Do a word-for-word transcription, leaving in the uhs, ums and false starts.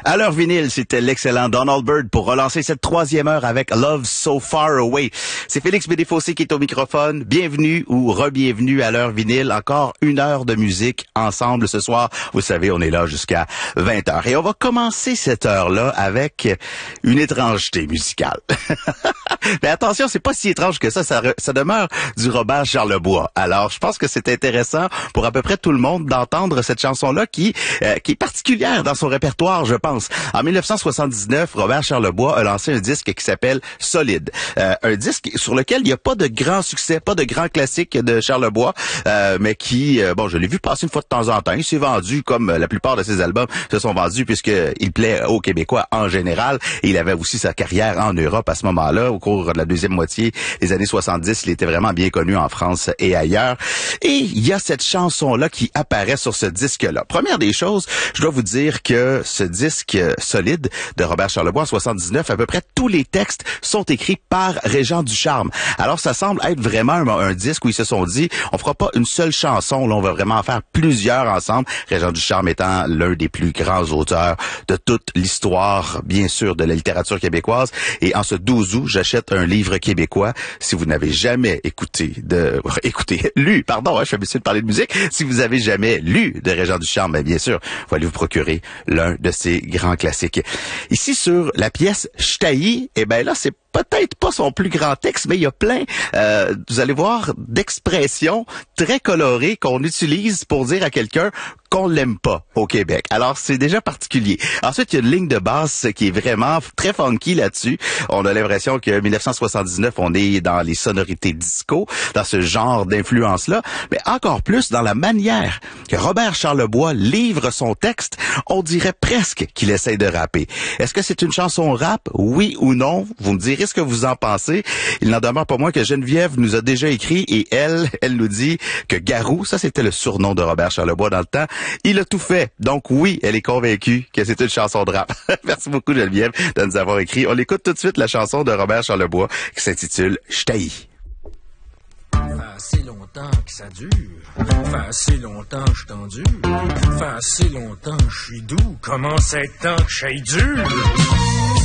À l'heure vinyle, c'était l'excellent Donald Byrd pour relancer cette troisième heure avec Love So Far Away. C'est Félix Bédéfossé qui est au microphone. Bienvenue ou re-bienvenue à l'heure vinyle. Encore une heure de musique ensemble ce soir. Vous savez, on est là jusqu'à vingt heures. Et on va commencer cette heure-là avec une étrangeté musicale. Mais attention, c'est pas si étrange que ça. Ça, re, ça demeure du Robert Charlebois. Alors, je pense que c'est intéressant pour à peu près tout le monde d'entendre cette chanson-là qui, euh, qui est particulière dans son répertoire, je pense. En dix-neuf cent soixante-dix-neuf, Robert Charlebois a lancé un disque qui s'appelle Solide. Euh, un disque sur lequel il n'y a pas de grand succès, pas de grand classique de Charlebois, euh, mais qui, euh, bon, je l'ai vu passer une fois de temps en temps. Il s'est vendu comme la plupart de ses albums se sont vendus puisqu'il plaît aux Québécois en général. Et il avait aussi sa carrière en Europe à ce moment-là. Au cours de la deuxième moitié des années soixante-dix, il était vraiment bien connu en France et ailleurs. Et il y a cette chanson-là qui apparaît sur ce disque-là. Première des choses, je dois vous dire que ce disque Solide de Robert Charlebois en soixante-dix-neuf, à peu près tous les textes sont écrits par Régent Ducharme. Alors ça semble être vraiment un, un disque où ils se sont dit, on fera pas une seule chanson, là on va vraiment en faire plusieurs ensemble. Régent Ducharme étant l'un des plus grands auteurs de toute l'histoire, bien sûr, de la littérature québécoise. Et en ce douze août, j'achète un livre québécois. Si vous n'avez jamais écouté de, écoutez, lu, pardon, hein, je suis habitué de parler de musique. Si vous avez jamais lu de Régent Ducharme, ben bien sûr, vous allez vous procurer l'un de ses grands classiques. Ici sur la pièce J'taillis, eh ben là c'est peut-être pas son plus grand texte, mais il y a plein, euh, vous allez voir, d'expressions très colorées qu'on utilise pour dire à quelqu'un qu'on l'aime pas au Québec. Alors, c'est déjà particulier. Ensuite, il y a une ligne de basse qui est vraiment très funky là-dessus. On a l'impression que dix-neuf cent soixante-dix-neuf, on est dans les sonorités disco, dans ce genre d'influence-là, mais encore plus dans la manière que Robert Charlebois livre son texte, on dirait presque qu'il essaye de rapper. Est-ce que c'est une chanson rap? Oui ou non? Vous me direz ce que vous en pensez. Il n'en demeure pas moins que Geneviève nous a déjà écrit et elle, elle nous dit que Garou, ça c'était le surnom de Robert Charlebois dans le temps, il a tout fait. Donc oui, elle est convaincue que c'est une chanson de rap. Merci beaucoup Geneviève de nous avoir écrit. On écoute tout de suite la chanson de Robert Charlebois qui s'intitule J'taillis. Fait assez longtemps que ça dure. Fait assez longtemps que je t'endure. Fait assez longtemps que je suis doux. Comment c'est temps que j'aille dur?